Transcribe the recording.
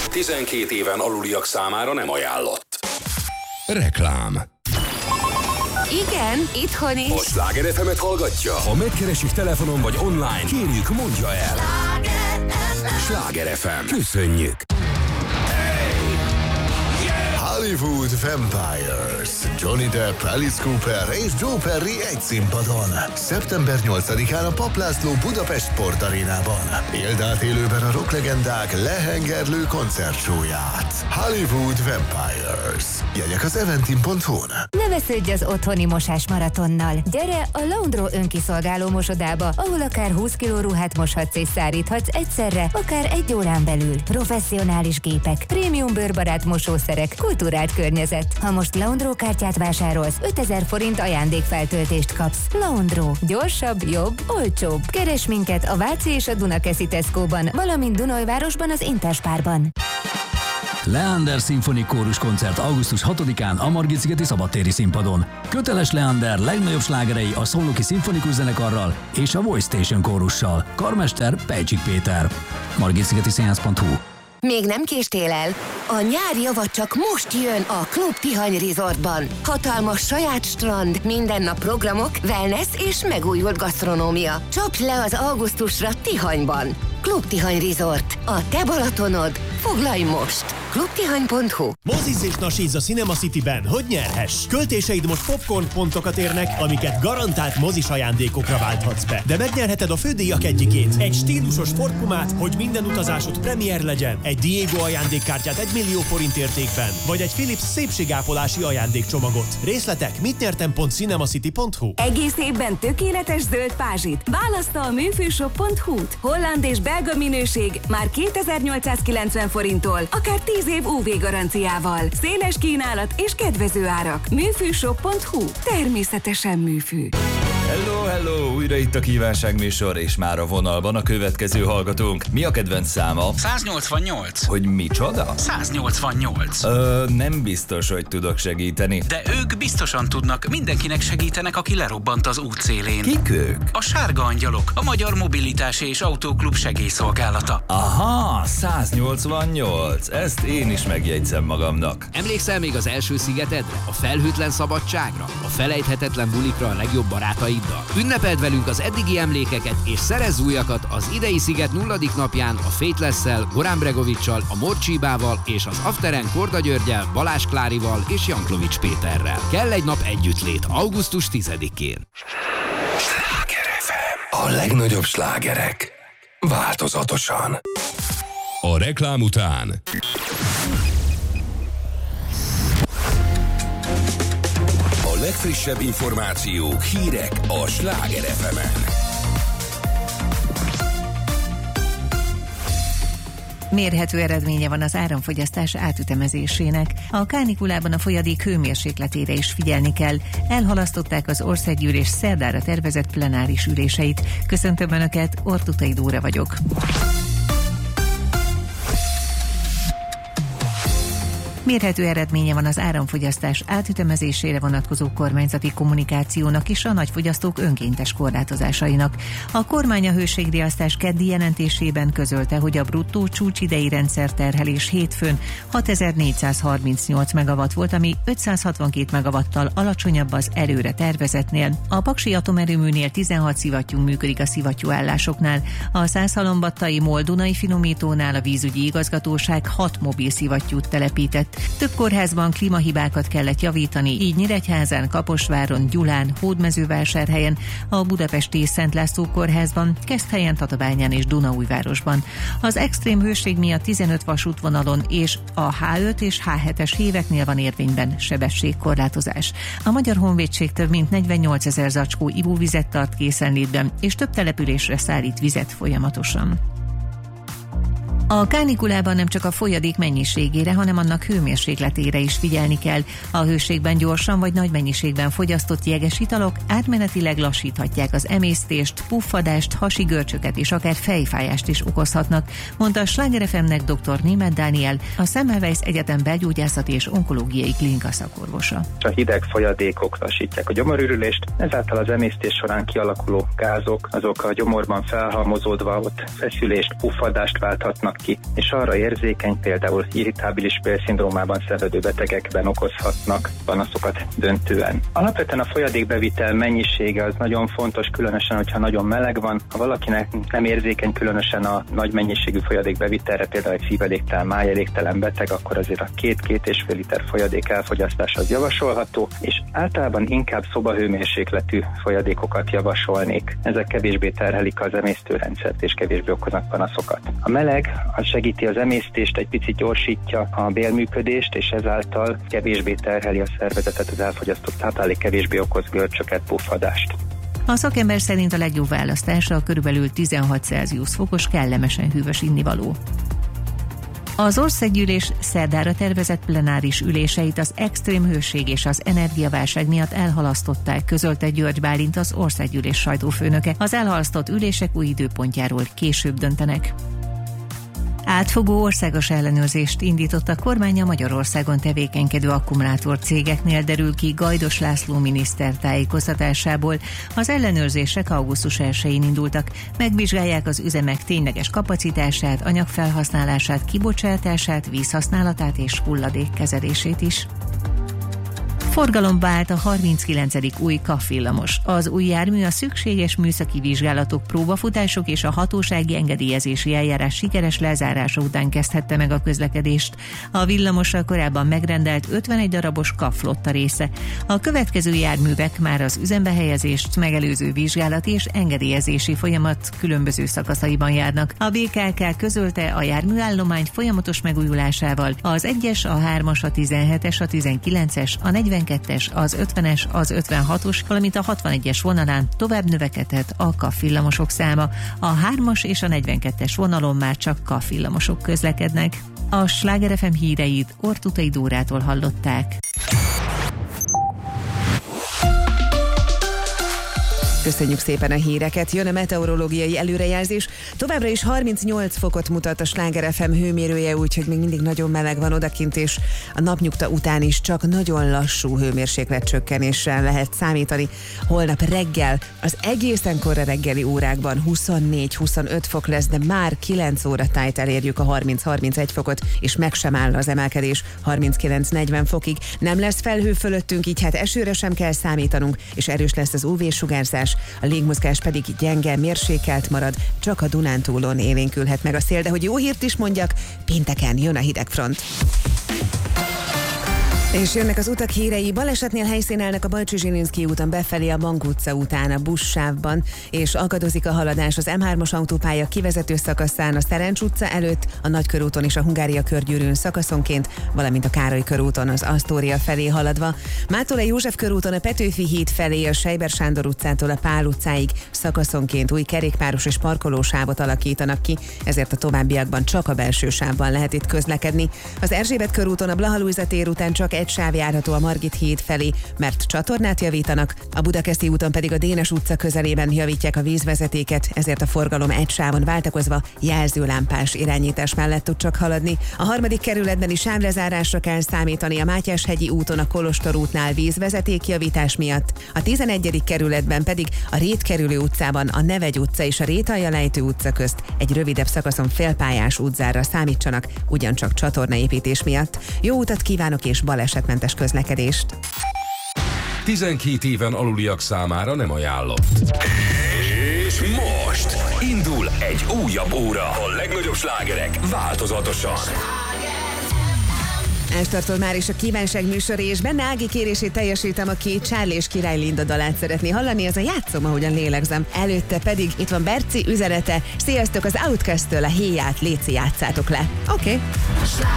12 éven aluliak számára nem ajánlott. Reklám. Igen, itthon is. A Sláger FM-et hallgatja? Ha megkeresik telefonon vagy online, kérjük, mondja el. Sláger FM. Köszönjük. Hollywood Vampires. Johnny Depp, Alice Cooper és Joe Perry egy színpadon. Szeptember 8-án a Papp László Budapest Sportarénában. Éld át élőben a rocklegendák lehengerlő koncertsóját. Hollywood Vampires. Jegyek az eventim.hu-n. Ne vesződj az otthoni mosás maratonnal. Gyere a Laundro önkiszolgáló mosodába, ahol akár 20 kg ruhát moshatsz és száríthatsz egyszerre, akár 1 órán belül. Professzionális gépek, prémium bőrbarát mosószerek, kultúrált környezet. Ha most Laundro kártyát vásárolsz, 5000 forint ajándékfeltöltést kapsz. Laundro. Gyorsabb, jobb, olcsóbb. Keresd minket a Váci és a Dunakeszi Tesco-ban, valamint Dunajvárosban az Interspárban. Leander Szimfoni Kórus koncert augusztus 6-án a Margit-szigeti szabadtéri színpadon. Köteles Leander legnagyobb slágerei a Szolnoki Szimfonikus Zenekarral és a Voice Station kórussal. Karmester Pejcsik Péter. Margit-szigeti-színház.hu. Még nem késtél el? A nyári java csak most jön a Klub Tihany Resortban. Hatalmas saját strand, minden nap programok, wellness és megújult gasztronómia. Csapj le az augusztusra Tihanyban. Klub Tihany Resort. A te Balatonod. Foglalj most! klubtihany.hu. Mozizz és nasízz a Cinema Cityben, hogy nyerhess! Költéseid most popcorn pontokat érnek, amiket garantált mozis ajándékokra válthatsz be. De megnyerheted a fődíjak egyikét. Egy stílusos Ford Pumát, hogy minden utazásod premier legyen. Egy Diego ajándékkártyát 1 millió forint értékben. Vagy egy Philips szépségápolási ajándékcsomagot. Részletek mitnyertem.cinemacity.hu. Egész évben tökéletes zöld pázsit. Választa a műfűshop.hu-t. Holland és belga minőség már 2890 forinttól, akár 10 év UV garanciával. Széles kínálat és kedvező árak. Műfűshop.hu. Természetesen műfű. Hello, hello! Újra itt a kívánságműsor, és már a vonalban a következő hallgatónk. Mi a kedvenc száma? 188. Hogy micsoda? 188. Nem biztos, hogy tudok segíteni. De ők biztosan tudnak, mindenkinek segítenek, aki lerobbant az útszélén. Kik ők? A Sárga Angyalok, a Magyar Mobilitási és Autóklub segélyszolgálata. Aha, 188. Ezt én is megjegyzem magamnak. Emlékszel még az első szigetedre? A felhőtlen szabadságra? A felejthetetlen bulikra a legjobb barátaiddal? Ünnepeld velünk az eddigi emlékeket, és szerezz újakat az idei sziget 0. napján a Faithless-szel, Goran Bregovic-sal, a Morcsibával és az Afteren Korda Györgyel, Balázs Klárival és Janklovics Péterrel. Kell egy nap együttlét augusztus 10-én. Sláger FM. A legnagyobb slágerek változatosan. A reklám után a legfrissebb információk, hírek a Sláger FM-en. Mérhető eredménye van az áramfogyasztás átütemezésének. A kánikulában a folyadék hőmérsékletére is figyelni kell. Elhalasztották az országgyűlés szerdára tervezett plenáris üléseit. Köszöntöm Önöket, Ortutai Dóra vagyok. Mérhető eredménye van az áramfogyasztás átütemezésére vonatkozó kormányzati kommunikációnak és a nagyfogyasztók önkéntes korlátozásainak. A kormány a hőségriasztás keddi jelentésében közölte, hogy a bruttó csúcsidei rendszerterhelés hétfőn 6438 megawatt volt, ami 562 megawattal alacsonyabb az előre tervezetnél. A Paksi atomerőműnél 16 szivattyú működik a szivattyúállásoknál. A Szászhalombattai Moldunai finomítónál a vízügyi igazgatóság 6 mobil szivattyút telepített. Több kórházban klímahibákat kellett javítani, így Nyíregyházán, Kaposváron, Gyulán, Hódmezővásárhelyen, a budapesti Szent László kórházban, Keszthelyen, Tatabányán és Dunaújvárosban. Az extrém hőség miatt 15 vasútvonalon és a H5 és H7-es híveknél van érvényben sebességkorlátozás. A Magyar Honvédség több mint 48 000 zacskó ivóvizet tart készenlétben, és több településre szállít vizet folyamatosan. A kánikulában nem csak a folyadék mennyiségére, hanem annak hőmérsékletére is figyelni kell. A hőségben gyorsan vagy nagy mennyiségben fogyasztott jeges italok átmenetileg lassíthatják az emésztést, puffadást, hasi görcsöket és akár fejfájást is okozhatnak, mondta a Sláger FM-nek dr. Németh Dániel, a Semmelweis Egyetem belgyógyászati és onkológiai klinika szakorvosa. A hideg folyadékok lassítják a gyomorürülést, ezáltal az emésztés során kialakuló gázok, azok a gyomorban felhalmozódva ott feszülést, puffadást válthatnak ki, és arra érzékeny, például irritábilis bélszindrómában szenvedő betegekben okozhatnak panaszokat döntően. Alapvetően a folyadékbevitel mennyisége az nagyon fontos, különösen, hogyha nagyon meleg van. Ha valakinek nem érzékeny különösen a nagy mennyiségű folyadékbevitelre, például egy szívelégtelen, májelégtelen beteg, akkor azért a 2-2,5 liter folyadék elfogyasztás az javasolható, és általában inkább szobahőmérsékletű folyadékokat javasolnék. Ezek kevésbé terhelik az emésztőrendszert és kevésbé okoznak panaszokat. A meleg az segíti az emésztést, egy picit gyorsítja a bélműködést, és ezáltal kevésbé terheli a szervezetet, az elfogyasztott táplálék kevésbé okoz görcsöket, puffadást. A szakember szerint a legjobb választása a körülbelül 16 Celsius fokos, kellemesen hűvös innivaló. Az országgyűlés szerdára tervezett plenáris üléseit az extrém hőség és az energiaválság miatt elhalasztották, közölte György Bálint, az országgyűlés sajtófőnöke. Az elhalasztott ülések új időpontjáról később döntenek. Átfogó országos ellenőrzést indított a kormány a Magyarországon tevékenykedő akkumulátorcégeknél, derül ki Gajdos László miniszter tájékoztatásából. Az ellenőrzések augusztus 1-én indultak. Megvizsgálják az üzemek tényleges kapacitását, anyagfelhasználását, kibocsátását, vízhasználatát és hulladékkezelését is. Forgalomba állt a 39. új KAF-villamos. Az új jármű a szükséges műszaki vizsgálatok, próbafutások és a hatósági engedélyezési eljárás sikeres lezárása után kezdhette meg a közlekedést. A villamosra korábban megrendelt 51 darabos KAF-flotta része. A következő járművek már az üzembe helyezést megelőző vizsgálati és engedélyezési folyamat különböző szakaszaiban járnak. A BKK közölte, a járműállomány folyamatos megújulásával az 1-es, a 3-as, a 17-es, a 19-es, a 42-es, az 50-es, az 56-os, valamint a 61-es vonalán tovább növekedett a KAF villamosok száma. A 3-as és a 42-es vonalon már csak KAF villamosok közlekednek. A Sláger FM híreit Ortutai Dórától hallották. Köszönjük szépen a híreket, jön a meteorológiai előrejelzés. Továbbra is 38 fokot mutat a Sláger FM hőmérője, úgyhogy még mindig nagyon meleg van odakint, és a napnyugta után is csak nagyon lassú hőmérséklet csökkenéssel lehet számítani. Holnap reggel, az egészen korra reggeli órákban 24-25 fok lesz, de már 9 óra tájt elérjük a 30-31 fokot, és meg sem áll az emelkedés 39-40 fokig. Nem lesz felhő fölöttünk, így hát esőre sem kell számítanunk, és erős lesz az UV-sugárzás. A légmozgás pedig gyenge, mérsékelt marad, csak a Dunántúlon élénkülhet meg a szél, de hogy jó hírt is mondjak, pénteken jön a hidegfront. És jönnek az utak hírei. Balesetnél helyszínelnek a Balcsy-Zsilinszky úton befelé a Bank utca után a buszsávban, és akadozik a haladás az M3-as autópálya kivezető szakaszán, a Szerencs utca előtt, a Nagykörúton és a Hungária körgyűrűn szakaszonként, valamint a Károly körúton az Asztória felé haladva. Mától a József körúton a Petőfi híd felé, a Seiber Sándor utcától a Pál utcáig szakaszonként új kerékpáros és parkolósávot alakítanak ki, ezért a továbbiakban csak a belső sávban lehet itt közlekedni. Az Erzsébet körúton a Blaha Lujza tér után csak egy sáv járható a Margit híd felé, mert csatornát javítanak, a Budakeszi úton pedig a Dénes utca közelében javítják a vízvezetéket, ezért a forgalom egy sávon váltakozva jelzőlámpás irányítás mellett tud csak haladni. A 3. kerületben is sávlezárásra kell számítani a Mátyás-hegyi úton a Kolostor útnál vízvezetékjavítás miatt, a 11. kerületben pedig a Rétkerülő utcában a Nevegy utca és a Rétalja-lejtő utca közt egy rövidebb szakaszon félpályás útzárra számítsanak, ugyancsak csatornaépítés miatt. Jó utat kívánok és balesetmentes közlekedést! 12 éven aluliak számára nem ajánlott. És most indul egy újabb óra. A legnagyobb slágerek változatosan. Elstartol már is a kívánság műsor, és benne Ági kérését teljesítem, aki Charlie és Király Linda dalát szeretné hallani, ez a Játszom, ahogyan lélegzem. Előtte pedig itt van Berci üzenete. Sziasztok, az Outcast-től a héját, léci, játszátok le. Oké.